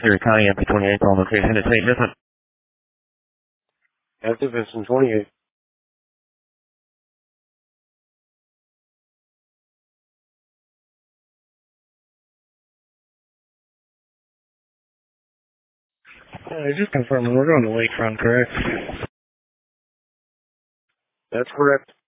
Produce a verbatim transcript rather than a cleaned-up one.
Erie County, M P twenty-eight, call location at Saint Vincent. Active Vincent twenty-eight. Uh, just confirming, we're going to Lakefront, correct? That's correct.